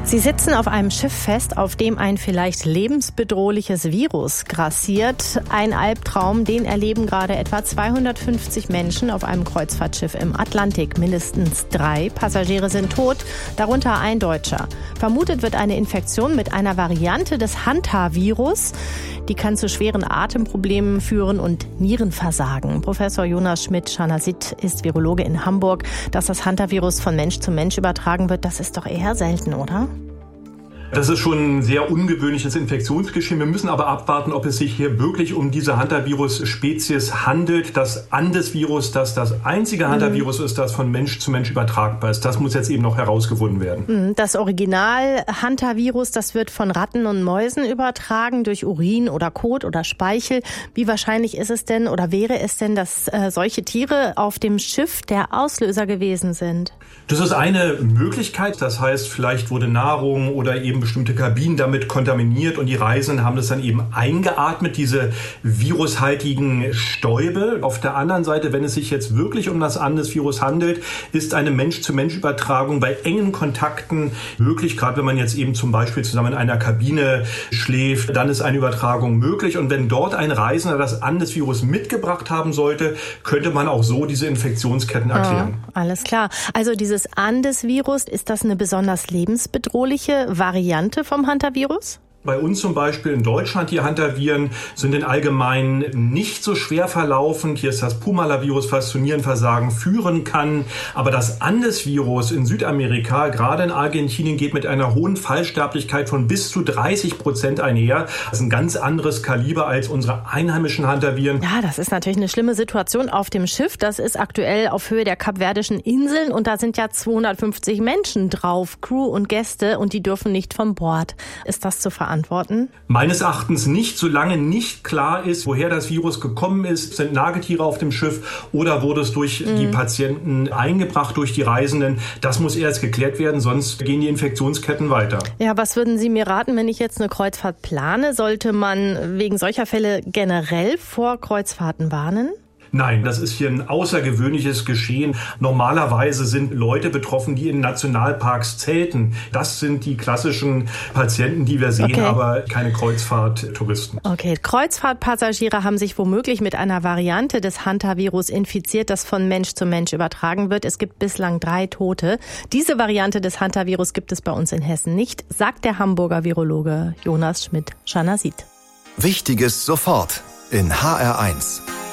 Sie sitzen auf einem Schiff fest, auf dem ein vielleicht lebensbedrohliches Virus grassiert. Ein Albtraum, den erleben gerade etwa 250 Menschen auf einem Kreuzfahrtschiff im Atlantik. Mindestens 3 Passagiere sind tot, darunter ein Deutscher. Vermutet wird eine Infektion mit einer Variante des Hantavirus. Die kann zu schweren Atemproblemen führen und Nierenversagen. Professor Jonas Schmidt-Schanazit ist Virologe in Hamburg. Dass das Hantavirus von Mensch zu Mensch übertragen wird, das ist doch eher selten, oder? Das ist schon ein sehr ungewöhnliches Infektionsgeschehen. Wir müssen aber abwarten, ob es sich hier wirklich um diese Hantavirus-Spezies handelt. Das Andes-Virus, das das einzige Hantavirus ist, das von Mensch zu Mensch übertragbar ist. Das muss jetzt eben noch herausgefunden werden. Das Original-Hantavirus, das wird von Ratten und Mäusen übertragen durch Urin oder Kot oder Speichel. Wie wahrscheinlich ist es denn oder wäre es denn, dass solche Tiere auf dem Schiff der Auslöser gewesen sind? Das ist eine Möglichkeit. Das heißt, vielleicht wurde Nahrung oder eben bestimmte Kabinen damit kontaminiert und die Reisenden haben das dann eben eingeatmet, diese virushaltigen Stäube. Auf der anderen Seite, wenn es sich jetzt wirklich um das Andes-Virus handelt, ist eine Mensch-zu-Mensch-Übertragung bei engen Kontakten möglich. Gerade wenn man jetzt eben zum Beispiel zusammen in einer Kabine schläft, dann ist eine Übertragung möglich. Und wenn dort ein Reisender das Andes-Virus mitgebracht haben sollte, könnte man auch so diese Infektionsketten erklären. Alles klar. Also dieses Andes-Virus, ist das eine besonders lebensbedrohliche Variante vom Hantavirus? Bei uns zum Beispiel in Deutschland, die Hantaviren sind in allgemein nicht so schwer verlaufend. Hier ist das Pumala-Virus, was zu Nierenversagen führen kann. Aber das Andes-Virus in Südamerika, gerade in Argentinien, geht mit einer hohen Fallsterblichkeit von bis zu 30% einher. Das ist ein ganz anderes Kaliber als unsere einheimischen Hantaviren. Ja, das ist natürlich eine schlimme Situation auf dem Schiff. Das ist aktuell auf Höhe der Kapverdischen Inseln und da sind ja 250 Menschen drauf, Crew und Gäste, und die dürfen nicht von Bord. Ist das zu verantworten? Meines Erachtens nicht, solange nicht klar ist, woher das Virus gekommen ist. Sind Nagetiere auf dem Schiff oder wurde es durch die Patienten eingebracht, durch die Reisenden? Das muss erst geklärt werden, sonst gehen die Infektionsketten weiter. Ja, was würden Sie mir raten, wenn ich jetzt eine Kreuzfahrt plane? Sollte man wegen solcher Fälle generell vor Kreuzfahrten warnen? Nein, das ist hier ein außergewöhnliches Geschehen. Normalerweise sind Leute betroffen, die in Nationalparks zelten. Das sind die klassischen Patienten, die wir sehen, aber keine Kreuzfahrttouristen. Okay, Kreuzfahrtpassagiere haben sich womöglich mit einer Variante des Hantavirus infiziert, das von Mensch zu Mensch übertragen wird. Es gibt bislang 3 Tote. Diese Variante des Hantavirus gibt es bei uns in Hessen nicht, sagt der Hamburger Virologe Jonas Schmidt-Schanazit. Wichtiges sofort in HR1.